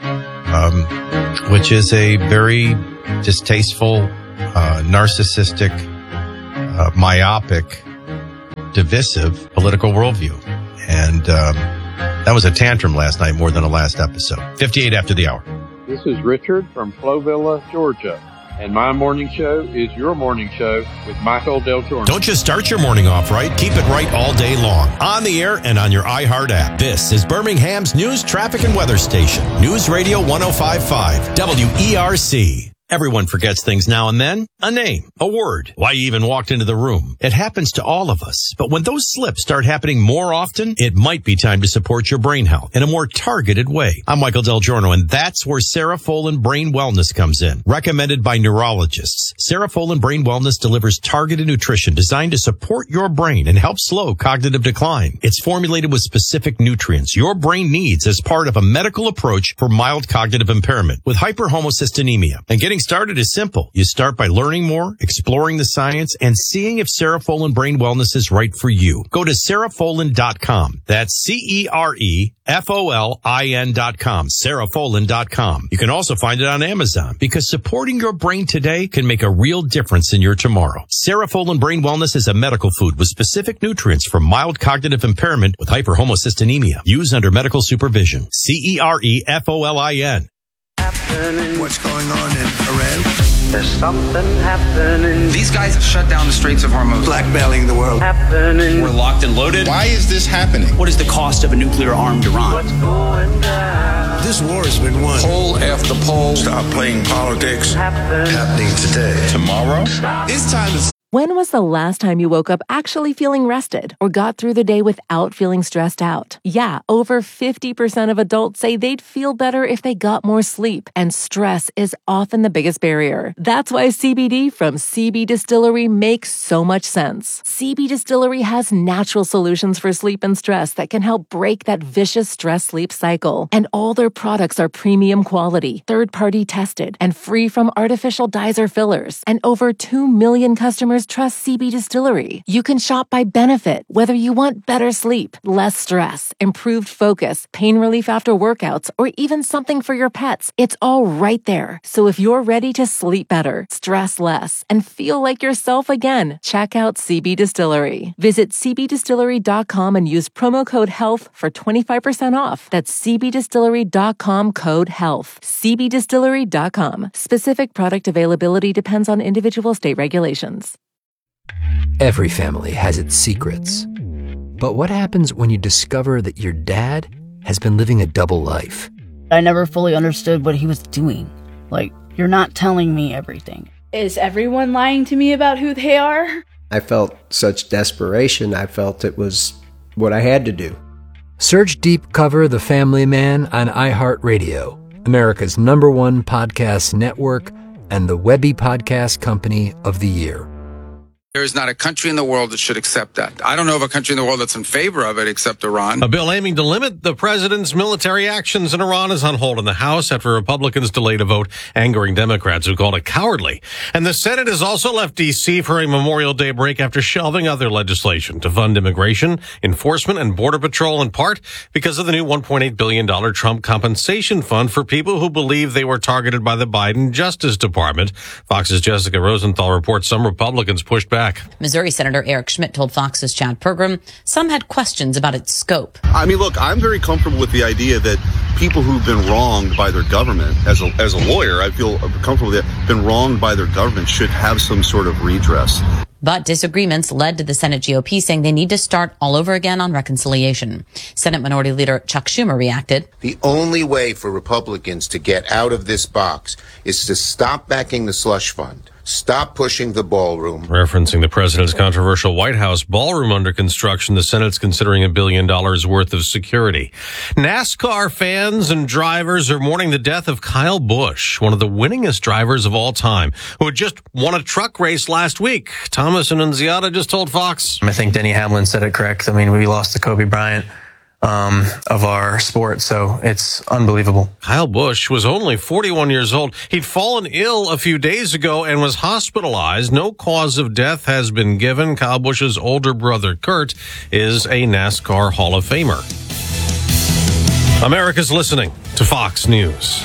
which is a very distasteful, narcissistic, myopic, divisive political worldview. And that was a tantrum last night more than a last episode. 58 after the hour.
This is Richard from Flovilla, Georgia. And my morning show is your morning show with Michael Del Torno.
Don't just start your morning off right. Keep it right all day long. On the air and on your iHeart app. This is Birmingham's news, traffic, and weather station. News Radio 105.5 WERC. Everyone forgets things now and then. A name, a word, why you even walked into the room. It happens to all of us. But when those slips start happening more often, it might be time to support your brain health in a more targeted way. I'm Michael Del Giorno, and that's where Serofolin Brain Wellness comes in. Recommended by neurologists, Serofolin Brain Wellness delivers targeted nutrition designed to support your brain and help slow cognitive decline. It's formulated with specific nutrients your brain needs as part of a medical approach for mild cognitive impairment with hyperhomocystinemia. And getting started is simple. You start by learning more, exploring the science, and seeing if Serofolin Brain Wellness is right for you. Go to Serofolin.com. That's Cerefolin.com. Serofolin.com. You can also find it on Amazon because supporting your brain today can make a real difference in your tomorrow. Serofolin Brain Wellness is a medical food with specific nutrients for mild cognitive impairment with hyperhomocystinemia. Used under medical supervision. Cerefolin.
What's going on in Iran?
There's something happening.
These guys have shut down the Straits of Hormuz. Blackmailing the world.
Happening.
We're locked and loaded. Why is this happening? What is the cost of a nuclear-armed Iran?
What's going down?
This war has been won. Poll after poll. Stop playing politics. Happening today. Tomorrow? It's time to...
When was the last time you woke up actually feeling rested or got through the day without feeling stressed out? Yeah, over 50% of adults say they'd feel better if they got more sleep, and stress is often the biggest barrier. That's why CBD from CB Distillery makes so much sense. CB Distillery has natural solutions for sleep and stress that can help break that vicious stress-sleep cycle. And all their products are premium quality, third-party tested, and free from artificial dyes or fillers. And over 2 million customers trust CB Distillery. You can shop by benefit, whether you want better sleep, less stress, improved focus, pain relief after workouts, or even something for your pets. It's all right there. So if you're ready to sleep better, stress less, and feel like yourself again, check out CB Distillery. Visit cbdistillery.com and use promo code HEALTH for 25% off. That's cbdistillery.com code HEALTH. cbdistillery.com. Specific product availability depends on individual state regulations.
Every family has its secrets. But what happens when you discover that your dad has been living a double life?
I never fully understood what he was doing. Like, you're not telling me everything.
Is everyone lying to me about who they are?
I felt such desperation. I felt it was what I had to do.
Search Deep Cover The Family Man on iHeartRadio, America's #1 podcast network and the Webby Podcast Company of the Year.
There is not a country in the world that should accept that. I don't know of a country in the world that's in favor of it except Iran.
A bill aiming to limit the president's military actions in Iran is on hold in the House after Republicans delayed a vote, angering Democrats who called it cowardly. And the Senate has also left D.C. for a Memorial Day break after shelving other legislation to fund immigration, enforcement, and Border Patrol, in part because of the new $1.8 billion Trump compensation fund for people who believe they were targeted by the Biden Justice Department. Fox's Jessica Rosenthal reports some Republicans pushed back.
Missouri Senator Eric Schmidt told Fox's Chad Pergram some had questions about its scope.
I mean, look, I'm very comfortable with the idea that people who've been wronged by their government, as a lawyer, I feel comfortable that been wronged by their government should have some sort of redress.
But disagreements led to the Senate GOP saying they need to start all over again on reconciliation. Senate Minority Leader Chuck Schumer reacted.
The only way for Republicans to get out of this box is to stop backing the slush fund,
Stop pushing the ballroom.
Referencing the president's controversial White House ballroom under construction, the Senate's considering $1 billion worth of security. NASCAR fans and drivers are mourning the death of Kyle Busch, one of the winningest drivers of all time, who had just won a truck race last week. Thomas and Nunziata just told Fox.
I think Denny Hamlin said it correct. I mean, we lost to Kobe Bryant of our sport, so it's unbelievable.
Kyle Busch was only 41 years old. He'd fallen ill a few days ago and was hospitalized. No cause of death has been given. Kyle Busch's older brother, Kurt, is a NASCAR Hall of Famer. America's listening to Fox News.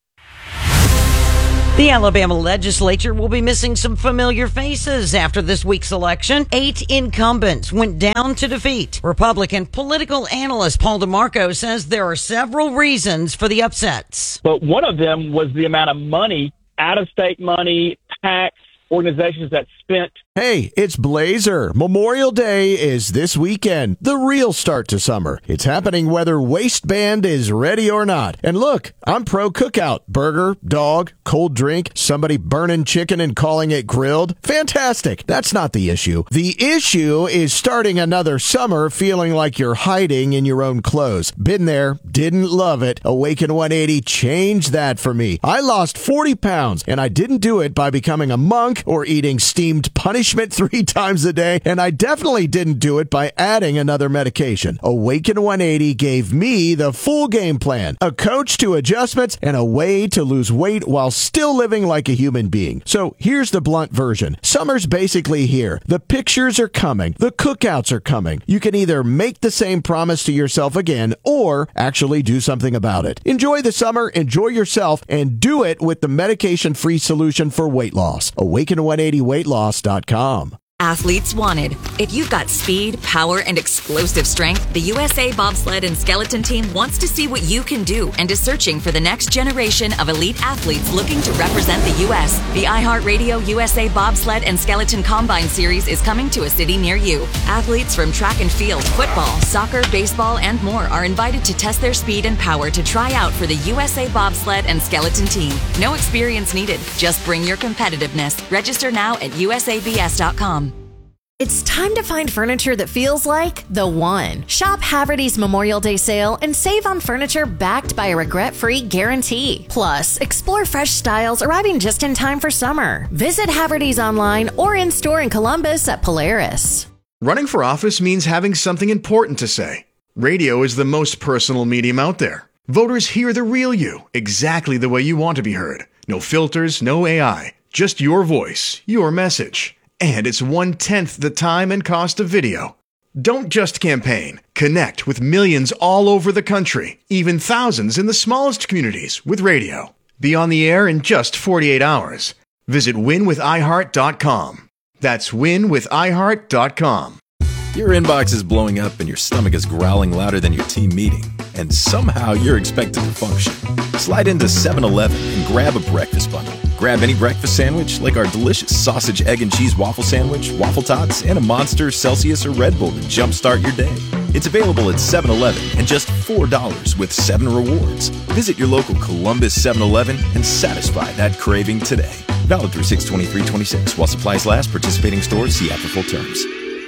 The Alabama legislature will be missing some familiar faces after this week's election. 8 incumbents went down to defeat. Republican political analyst Paul DeMarco says there are several reasons for the upsets.
But one of them was the amount of money, out-of-state money, tax, organizations that spent.
Hey, it's Blazer. Memorial Day is this weekend, the real start to summer. It's happening whether waistband is ready or not. And look, I'm pro cookout. Burger, dog, cold drink, somebody burning chicken and calling it grilled. Fantastic. That's not the issue. The issue is starting another summer feeling like you're hiding in your own clothes. Been there, didn't love it. Awaken 180 changed that for me. I lost 40 pounds, and I didn't do it by becoming a monk or eating steamed punishment 3 times a day, and I definitely didn't do it by adding another medication. Awaken 180 gave me the full game plan, a coach to adjustments, and a way to lose weight while still living like a human being. So here's the blunt version. Summer's basically here. The pictures are coming. The cookouts are coming. You can either make the same promise to yourself again or actually do something about it. Enjoy the summer, enjoy yourself, and do it with the medication-free solution for weight loss. Awaken180weightloss.com.
Athletes wanted. If you've got speed, power, and explosive strength, the USA Bobsled and Skeleton Team wants to see what you can do and is searching for the next generation of elite athletes looking to represent the U.S. The iHeartRadio USA Bobsled and Skeleton Combine Series is coming to a city near you. Athletes from track and field, football, soccer, baseball, and more are invited to test their speed and power to try out for the USA Bobsled and Skeleton Team. No experience needed. Just bring your competitiveness. Register now at usabs.com.
It's time to find furniture that feels like the one. Shop Haverty's Memorial Day sale and save on furniture backed by a regret-free guarantee. Plus, explore fresh styles arriving just in time for summer. Visit Haverty's online or in-store in Columbus at Polaris.
Running for office means having something important to say. Radio is the most personal medium out there. Voters hear the real you, exactly the way you want to be heard. No filters, no AI, just your voice, your message. And it's 1/10 the time and cost of video. Don't just campaign. Connect with millions all over the country, even thousands in the smallest communities with radio. Be on the air in just 48 hours. Visit winwithiheart.com. That's winwithiheart.com.
Your inbox is blowing up and your stomach is growling louder than your team meeting, and somehow you're expected to function. Slide into 7-Eleven and grab a breakfast bundle. Grab any breakfast sandwich like our delicious sausage, egg, and cheese waffle sandwich, waffle tots, and a Monster, Celsius, or Red Bull to jumpstart your day. It's available at 7-Eleven and just $4 with 7 rewards. Visit your local Columbus 7-Eleven and satisfy that craving today. Valid through 6/23/26 while supplies last. Participating stores see app for full terms.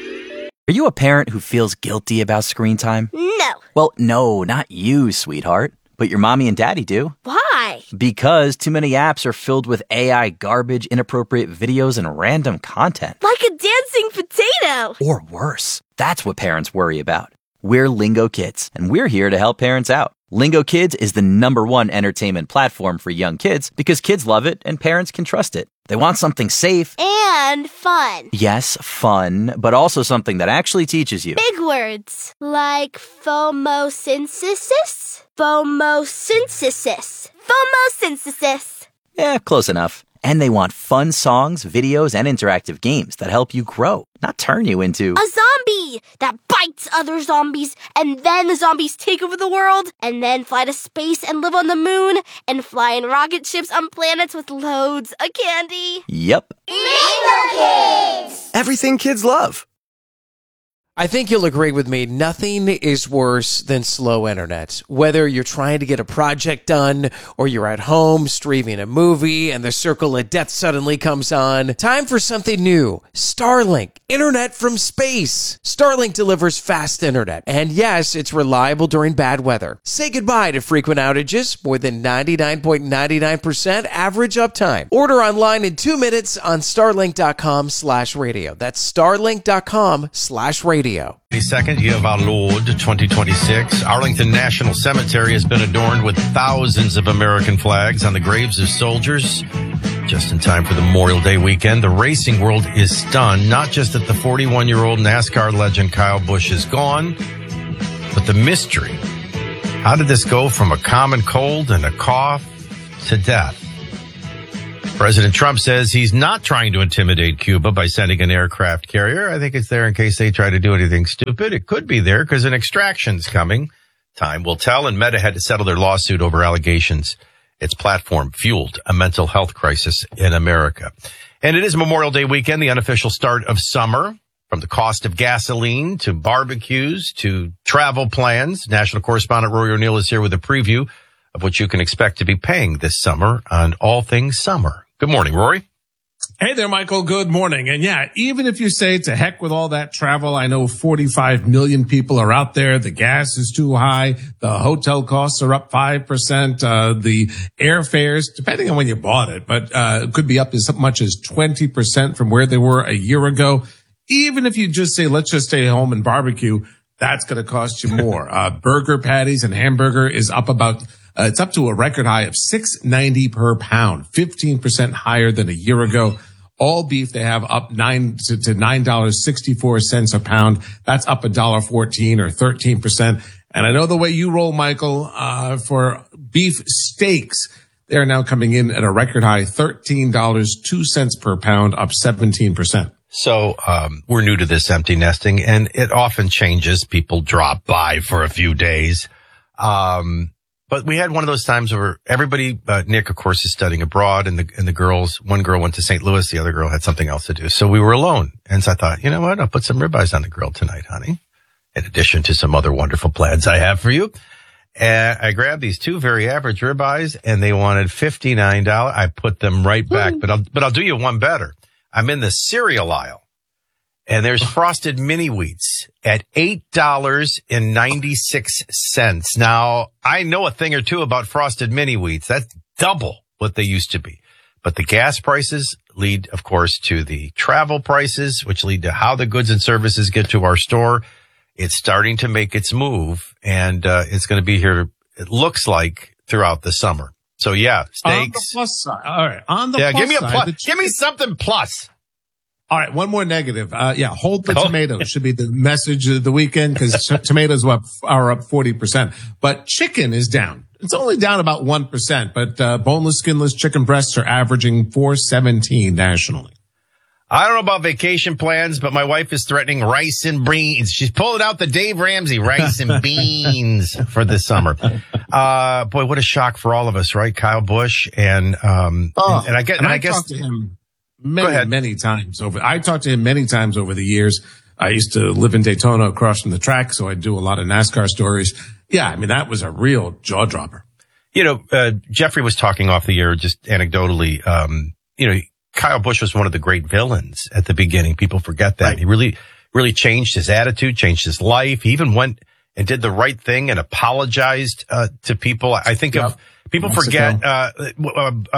Are you a parent who feels guilty about screen time?
No.
Well, no, not you, sweetheart. But your mommy and daddy do.
Why?
Because too many apps are filled with AI garbage, inappropriate videos, and random content.
Like a dancing potato.
Or worse. That's what parents worry about. We're Lingo Kids, and we're here to help parents out. Lingo Kids is the #1 entertainment platform for young kids because kids love it and parents can trust it. They want something safe.
And fun.
Yes, fun, but also something that actually teaches you.
Big words. Like phomosynthesis? Phomosynthesis. Phomosynthesis.
Yeah, close enough. And they want fun songs, videos, and interactive games that help you grow, not turn you into
a zombie that bites other zombies, and then the zombies take over the world, and then fly to space and live on the moon, and fly in rocket ships on planets with loads of candy.
Yep.
Lingo Kids!
Everything kids love.
I think you'll agree with me. Nothing is worse than slow internet. Whether you're trying to get a project done or you're at home streaming a movie and the circle of death suddenly comes on. Time for something new. Starlink. Internet from space. Starlink delivers fast internet. And yes, it's reliable during bad weather. Say goodbye to frequent outages. More than 99.99% average uptime. Order online in 2 minutes on starlink.com/radio. That's starlink.com/radio.
22nd year of our Lord, 2026. Arlington National Cemetery has been adorned with thousands of American flags on the graves of soldiers. Just in time for the Memorial Day weekend, the racing world is stunned, not just that the 41-year-old NASCAR legend Kyle Busch is gone, but the mystery. How did this go from a common cold and a cough to death? President Trump says he's not trying to intimidate Cuba by sending an aircraft carrier. I think it's there in case they try to do anything stupid. It could be there because an extraction's coming. Time will tell, and Meta had to settle their lawsuit over allegations its platform fueled a mental health crisis in America. And it is Memorial Day weekend, the unofficial start of summer. From the cost of gasoline to barbecues to travel plans, national correspondent Rory O'Neill is here with a preview of what you can expect to be paying this summer on all things summer. Good morning, Rory.
Hey there, Michael. Good morning. And yeah, even if you say to heck with all that travel, I know 45 million people are out there. The gas is too high. The hotel costs are up 5%. The airfares, depending on when you bought it, but could be up as much as 20% from where they were a year ago. Even if you just say, let's just stay home and barbecue, that's going to cost you more. Burger patties and hamburger is up about it's up to a record high of $6.90 per pound, 15% higher than a year ago. All beef they have up to $9.64 a pound. That's up $1.14 or 13%. And I know the way you roll, Michael, for beef steaks, they're now coming in at a record high $13.02 per pound, up 17%.
So we're new to this empty nesting, and it often changes. People drop by for a few days. But we had one of those times where everybody, Nick, of course, is studying abroad, and the girls, one girl went to St. Louis, the other girl had something else to do. So we were alone. And so I thought, you know what? I'll put some ribeyes on the grill tonight, honey, in addition to some other wonderful plans I have for you. And I grabbed these two very average ribeyes, and they wanted $59. I put them right back, but I'll do you one better. I'm in the cereal aisle, and there's Frosted Mini Wheats at $8.96. Now, I know a thing or two about Frosted Mini Wheats. That's double what they used to be. But the gas prices lead, of course, to the travel prices, which lead to how the goods and services get to our store. It's starting to make its move, and it's going to be here, it looks like, throughout the summer. So, yeah, steaks.
On the plus side. All right. On the plus
give me a
side,
plus. Give me something plus.
All right. One more negative. Hold the tomatoes should be the message of the weekend because tomatoes are up 40%. But chicken is down. It's only down about 1%, but boneless, skinless chicken breasts are averaging $4.17 nationally.
I don't know about vacation plans, but my wife is threatening rice and beans. She's pulling out the Dave Ramsey rice and beans for this summer. Boy, what a shock for all of us, right? Kyle Busch and I guess
talked to him many times over. I talked to him many times over the years. I used to live in Daytona across from the track, so I do a lot of NASCAR stories. Yeah, I mean, that was a real jaw dropper.
You know, Jeffrey was talking off the air just anecdotally. Kyle Busch was one of the great villains at the beginning. People forget that. Right. He really changed his attitude, changed his life. He even went and did the right thing and apologized to people. I think people forget Darrell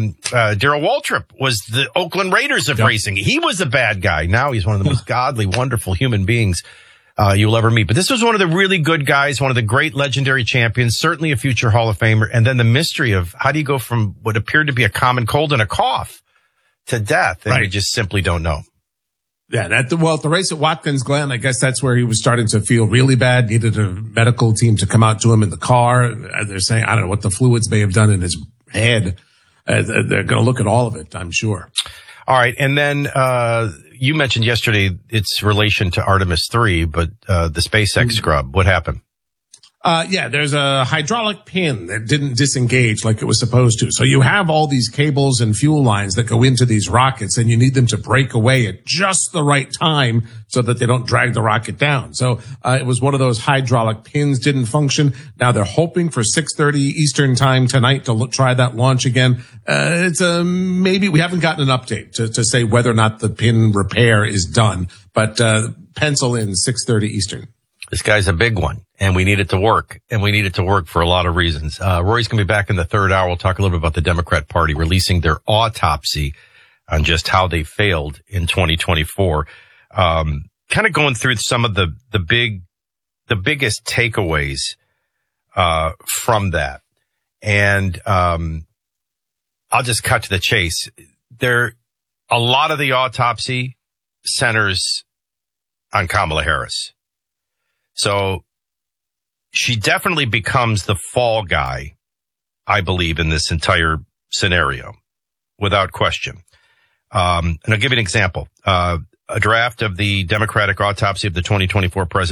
Waltrip was the Oakland Raiders of racing. He was a bad guy. Now he's one of the most godly, wonderful human beings you'll ever meet. But this was one of the really good guys, one of the great legendary champions, certainly a future Hall of Famer. And then the mystery of how do you go from what appeared to be a common cold and a cough to death, and we just simply don't know.
Yeah, at the race at Watkins Glen, I guess that's where he was starting to feel really bad, needed a medical team to come out to him in the car. They're saying, I don't know what the fluids may have done in his head. They're going to look at all of it, I'm sure.
All right. And then, you mentioned yesterday its relation to Artemis 3, but, the SpaceX scrub, what happened?
There's a hydraulic pin that didn't disengage like it was supposed to. So you have all these cables and fuel lines that go into these rockets, and you need them to break away at just the right time so that they don't drag the rocket down. So it was one of those hydraulic pins didn't function. Now they're hoping for 6:30 Eastern time tonight to try that launch again. It's maybe we haven't gotten an update to say whether or not the pin repair is done, but pencil in 6:30 Eastern.
This guy's a big one, and we need it to work, and we need it to work for a lot of reasons. Rory's going to be back in the third hour. We'll talk a little bit about the Democrat Party releasing their autopsy on just how they failed in 2024. Kind of going through some of the biggest takeaways from that. And I'll just cut to the chase. A lot of the autopsy centers on Kamala Harris. So she definitely becomes the fall guy, I believe, in this entire scenario, without question. And I'll give you an example. A draft of the Democratic autopsy of the 2024 president